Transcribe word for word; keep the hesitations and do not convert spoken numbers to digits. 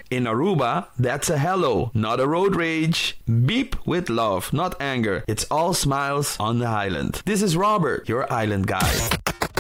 In Aruba, that's a hello, not a road rage. Beep with love, not anger. It's all smiles on the island. This is Robert, your island guy.